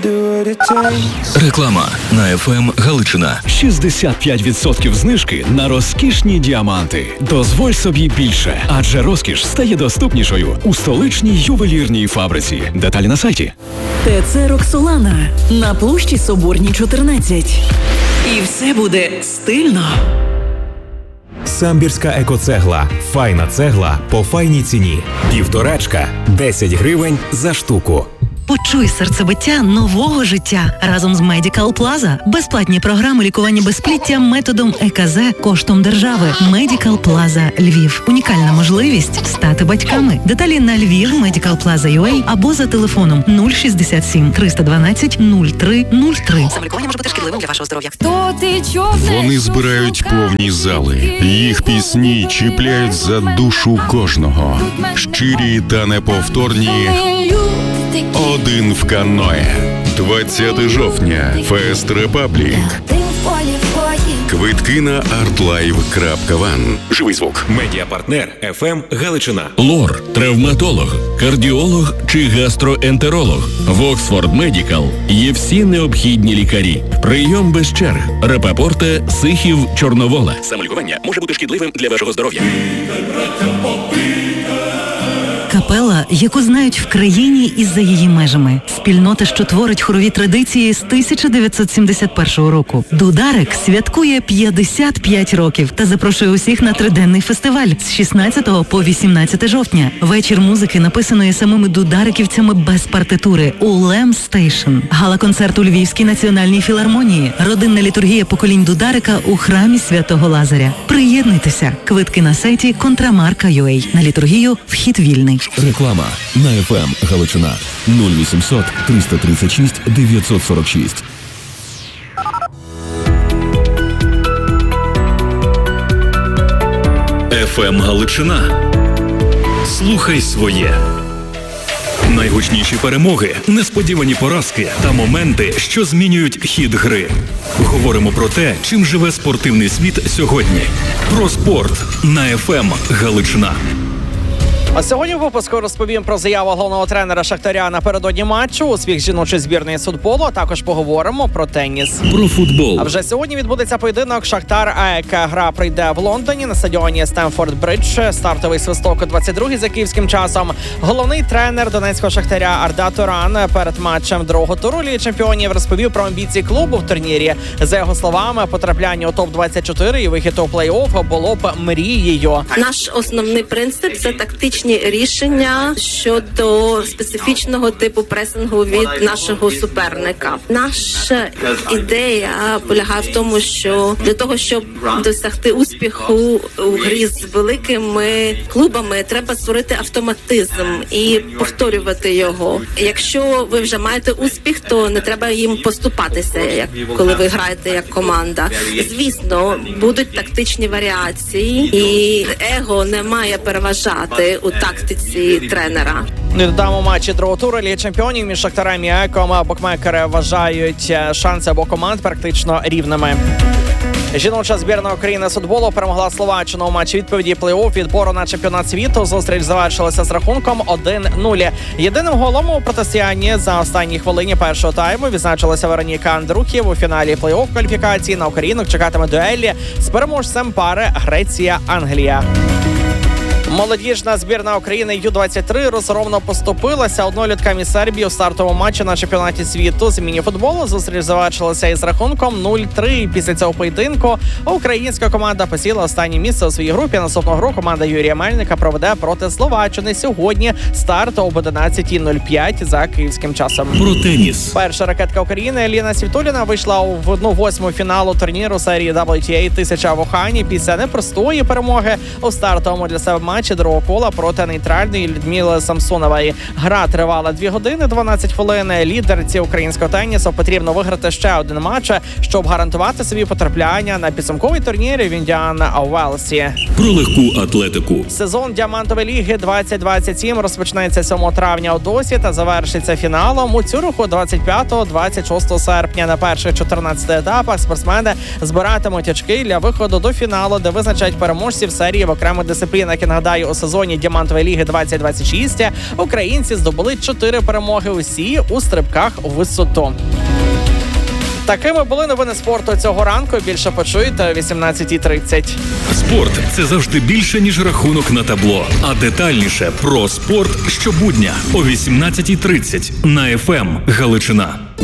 Реклама на ФМ Галичина. 65% знижки на розкішні діаманти. Дозволь собі більше, адже розкіш стає доступнішою у столичній ювелірній фабриці. Деталі на сайті. ТЦ «Роксолана» на площі Соборній, 14. І все буде стильно. Самбірська екоцегла. Файна цегла по файній ціні. Півторачка – 10 гривень за штуку. Почуй серцебиття нового життя разом з Medical Plaza. Безплатні програми лікування безпліття методом ЕКЗ коштом держави. Medical Plaza Львів. Унікальна можливість стати батьками. Деталі на Львів Medical Plaza UA або за телефоном 067 312 0303. Самолікування може бути шкідливим для вашого здоров'я. Вони збирають повні зали. Їх пісні чіпляють за душу кожного. Щирі та неповторні. Один в каное. 20 жовтня. Фест Репаблік. Квитки на artlive.van. Живий звук. Медіапартнер ФМ Галичина. Лор, травматолог, кардіолог чи гастроентеролог. В Оксфорд Медікал є всі необхідні лікарі. Прийом без черг. Репапорте, Сихів, Чорновола. Самолікування може бути шкідливим для вашого здоров'я. Капела, яку знають в країні і за її межами. Спільнота, що творить хорові традиції з 1971 року. Дударик святкує 55 років та запрошує усіх на триденний фестиваль з 16 по 18 жовтня. Вечір музики, написаної самими дудариківцями без партитури у Лем Стейшн. Гала-концерт у Львівській національній філармонії. Родинна літургія поколінь дударика у храмі Святого Лазаря. Приєднуйтеся. Квитки на сайті Контрамарка.ua. На літургію вхід вільний. Реклама на ФМ Галичина. 0800 336 946. ФМ Галичина. Слухай своє. Найгучніші перемоги, несподівані поразки та моменти, що змінюють хід гри. Говоримо про те, чим живе спортивний світ сьогодні. Про спорт на ФМ Галичина. А сьогодні в випуску розповім про заяву головного тренера Шахтаря напередодні матчу, успіх жіночої збірної з футболу, а також поговоримо про теніс. Про футбол. А вже сьогодні відбудеться поєдинок Шахтар-АЕК. Гра прийде в Лондоні на стадіоні Стемфорд-Бридж. Стартовий свисток о 22-й за київським часом. Головний тренер донецького Шахтаря Арда Туран перед матчем другого туру Ліги чемпіонів розповів про амбіції клубу в турнірі. За його словами, потрапляння у топ-24 і вихід у плей-офф було б мрією. Наш основний принцип – це тактичні рішення щодо специфічного типу пресингу від нашого суперника. Наша ідея полягає в тому, що для того, щоб досягти успіху у грі з великими клубами, треба створити автоматизм і повторювати його. Якщо ви вже маєте успіх, то не треба їм поступатися, як коли ви граєте як команда. Звісно, будуть тактичні варіації, і его не має переважати у тактиці тренера. Не додамо матчі другого туру Ліги чемпіонів між Шахтарем і АЕКом. Букмекери вважають шанси обох команд практично рівними. Жіноча збірна України з футболу перемогла Словаччину у матчі відповіді плей-офф відбору на чемпіонат світу. Зустріч завершилася з рахунком 1-0. Єдиним голом у протистоянні за останні хвилині першого тайму відзначилася Вероніка Андрухів. У фіналі плей-офф кваліфікації на українок чекатиме дуелі з переможцем пари Греція-Англія. Молодіжна збірна України Ю-23 розгромно поступилася одноліткам із Сербії у стартовому матчі на чемпіонаті світу з міні-футболу. Зустріч завершилася із рахунком 0-3. Після цього поєдинку українська команда посіла останнє місце у своїй групі. Наступну гру команда Юрія Мельника проведе проти Словаччини. Сьогодні старт об 11:05 за київським часом. Про теніс. Перша ракетка України Ліна Світуліна вийшла в 1/8 фіналу турніру серії WTA 1000 в Охані після непростої перемоги у стартовому для себе матчі другого кола проти нейтральної Людмили Самсонової. Гра тривала 2 години 12 хвилин. Лідерці українського тенісу потрібно виграти ще один матч, щоб гарантувати собі потрапляння на підсумковий турнір в Індіан Уелсі. Про легку атлетику. Сезон Діамантової ліги 2027 розпочнеться 7 травня у Досі та завершиться фіналом у Цюриху 25-26 серпня. На перших 14 етапах спортсмени збиратимуть очки для виходу до фіналу, де визначають переможців серії в окремих дисциплінах. Нагадаю, у сезоні Діамантової ліги 2026 українці здобули 4 перемоги, усі у стрибках у висоту. Такими були новини спорту цього ранку. Більше почуєте о 18:30. Спорт – це завжди більше, ніж рахунок на табло. А детальніше про спорт щобудня о 18:30 на FM Галичина.